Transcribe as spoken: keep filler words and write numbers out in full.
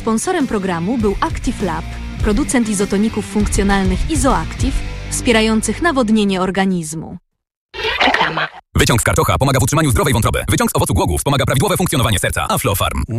Sponsorem programu był Active Lab, producent izotoników funkcjonalnych Izoactive, wspierających nawodnienie organizmu. Reklama. Wyciąg z karczocha pomaga w utrzymaniu zdrowej wątroby. Wyciąg z owocu głogów wspomaga prawidłowe funkcjonowanie serca. Aflofarm.